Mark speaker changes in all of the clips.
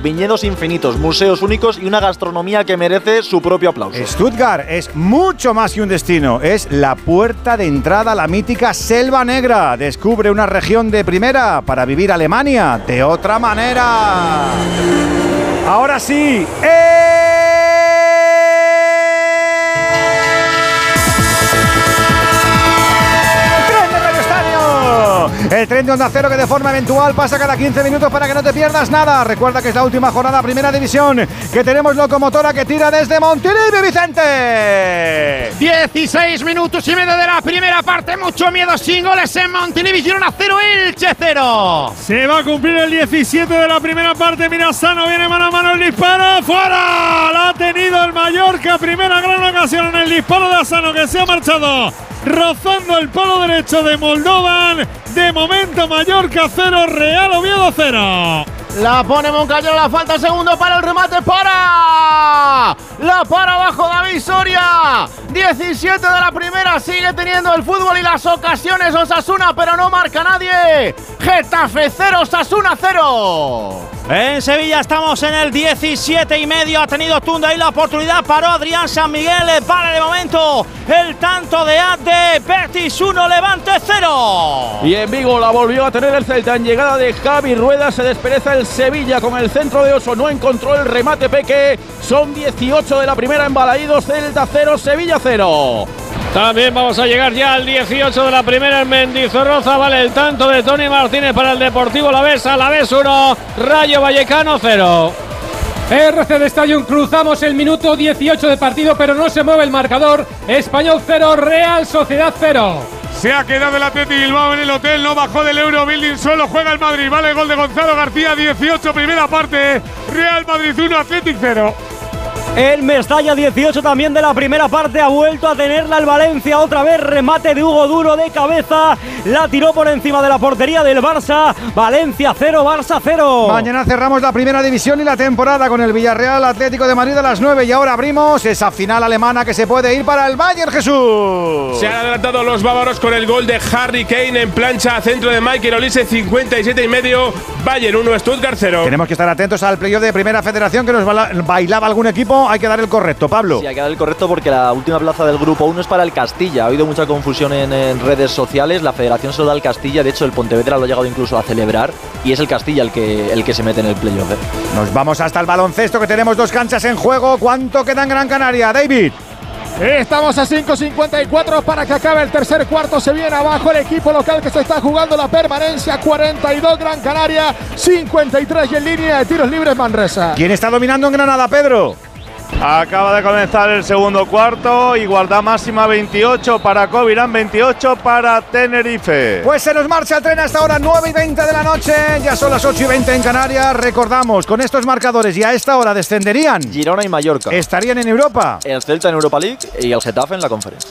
Speaker 1: viñedos infinitos, museos únicos y una gastronomía que merece su propio aplauso.
Speaker 2: Stuttgart es mucho más que un destino, es la puerta de entrada a la mítica Selva Negra. Descubre una región de primera para vivir Alemania de otra manera. Ahora sí, el tren de Onda Cero que de forma eventual pasa cada 15 minutos para que no te pierdas nada. Recuerda que es la última jornada Primera División, que tenemos locomotora que tira desde Montilivi, Vicente.
Speaker 3: 16 minutos y medio de la primera parte, mucho miedo, sin goles en Montilivi. Girona 0, Elche 0.
Speaker 4: Se va a cumplir el 17 de la primera parte. Mira, Sano viene mano a mano, el disparo, ¡fuera! La ha tenido el Mallorca, primera gran ocasión en el disparo de Asano, que se ha marchado rozando el palo derecho de Moldovan. De momento Mallorca 0, Real Oviedo 0.
Speaker 3: La pone Moncayo, la falta, segundo para el remate, para. La para abajo David Soria. 17 de la primera, sigue teniendo el fútbol y las ocasiones Osasuna, pero no marca nadie. Getafe 0, Osasuna 0.
Speaker 5: En Sevilla estamos en el 17,5. Ha tenido Tunda ahí la oportunidad. Paró Adrián San Miguel. Vale de momento el tanto de Adde. Betis 1, Levante 0.
Speaker 6: Y en Vigo la volvió a tener el Celta. En llegada de Javi Rueda se despereza el Sevilla con el centro de Oso. No encontró el remate Peque. Son 18 de la primera en Balaídos. Celta 0, Sevilla 0.
Speaker 4: También vamos a llegar ya al 18 de la primera en Mendizorroza. Vale el tanto de Tony Martínez para el Deportivo Alavés 1, Rayo Vallecano 0.
Speaker 7: RC de Stadium, cruzamos el minuto 18 de partido, pero no se mueve el marcador. Español 0, Real Sociedad 0.
Speaker 4: Se ha quedado el Athletic Bilbao en el hotel, no bajó del Eurobuilding, solo juega el Madrid. Vale, gol de Gonzalo García, 18 primera parte. Real Madrid 1, Athletic 0.
Speaker 5: El Mestalla 18 también de la primera parte, ha vuelto a tenerla el Valencia, otra vez remate de Hugo Duro de cabeza, la tiró por encima de la portería del Barça. Valencia 0, Barça 0.
Speaker 2: Mañana cerramos la Primera División y la temporada con el Villarreal Atlético de Madrid a las 9 y ahora abrimos esa final alemana que se puede ir para el Bayern. Jesús.
Speaker 8: Se han adelantado los bávaros con el gol de Harry Kane en plancha a centro de Michael Olise, 57,5. Bayern 1, Stuttgart 0.
Speaker 2: Tenemos que estar atentos al playoff de Primera Federación, que nos bailaba algún equipo. Hay que dar el correcto, Pablo.
Speaker 1: Sí, hay que dar el correcto porque la última plaza del grupo 1 es para el Castilla. Ha habido mucha confusión en redes sociales. La federación se lo da al Castilla. De hecho, el Pontevedra lo ha llegado incluso a celebrar. Y es el Castilla el que se mete en el playoff.
Speaker 2: Nos vamos hasta el baloncesto, que tenemos 2 canchas en juego. ¿Cuánto queda en Gran Canaria, David?
Speaker 9: Estamos a 5:54 para que acabe el tercer cuarto. Se viene abajo el equipo local que se está jugando la permanencia. 42 Gran Canaria, 53 y en línea de tiros libres Manresa.
Speaker 2: ¿Quién está dominando en Granada, Pedro?
Speaker 10: Acaba de comenzar el segundo cuarto. Igualdad máxima 28 para Covirán, 28 para Tenerife.
Speaker 2: Pues se nos marcha el tren hasta ahora, 9:20 de la noche. Ya son las 8:20 en Canarias. Recordamos, con estos marcadores y a esta hora descenderían
Speaker 1: Girona y Mallorca.
Speaker 2: Estarían en Europa.
Speaker 1: El Celta en Europa League y el Getafe en la Conference.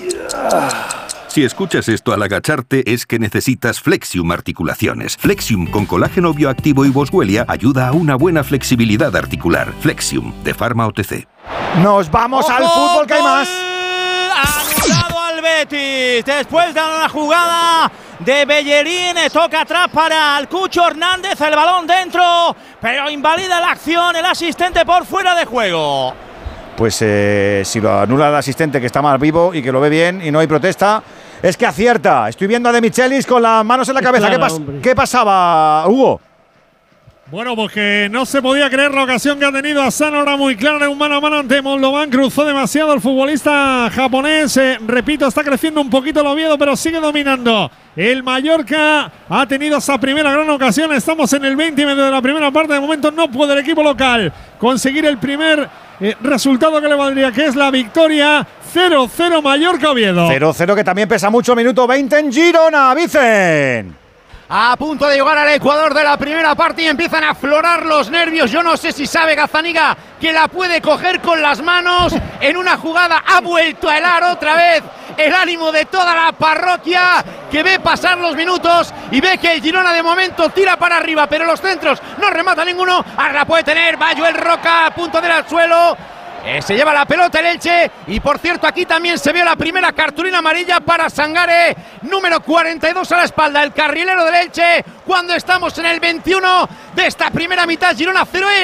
Speaker 11: Si escuchas esto al agacharte es que necesitas Flexium Articulaciones. Flexium con colágeno bioactivo y boswellia ayuda a una buena flexibilidad articular. Flexium de Pharma OTC.
Speaker 2: Nos vamos al fútbol, que hay más.
Speaker 5: Anulado al Betis. Después de una jugada de Bellerín, toca atrás para el Cucho Hernández. El balón dentro, pero invalida la acción el asistente por fuera de juego.
Speaker 2: Pues si lo anula el asistente, que está más vivo y que lo ve bien y no hay protesta, es que acierta. Estoy viendo a De Michelis con las manos en la cabeza.
Speaker 4: Claro,
Speaker 2: ¿Qué pasaba, Hugo?
Speaker 4: Bueno, pues que no se podía creer la ocasión que ha tenido Asano, ahora muy clara, un mano a mano ante Moldovan. Cruzó demasiado el futbolista japonés. Repito, está creciendo un poquito el Oviedo, pero sigue dominando. El Mallorca ha tenido esa primera gran ocasión. Estamos en el 20 y medio de la primera parte. De momento no puede el equipo local conseguir el primer resultado que le valdría, que es la victoria. 0-0 Mallorca-Oviedo.
Speaker 2: 0-0 que también pesa mucho. Minuto 20 en Girona, Vicen.
Speaker 3: A punto de llegar al Ecuador de la primera parte y empiezan a aflorar los nervios. Yo no sé si sabe Gazzaniga que la puede coger con las manos. En una jugada ha vuelto a helar otra vez el ánimo de toda la parroquia, que ve pasar los minutos y ve que el Girona de momento tira para arriba, pero los centros no remata ninguno. Ahora la puede tener Bayuel Roca a punto de ir al suelo. Se lleva la pelota el Elche y por cierto aquí también se vio la primera cartulina amarilla para Sangare, número 42 a la espalda, el carrilero del Elche, cuando estamos en el 21 de esta primera mitad. Girona 0.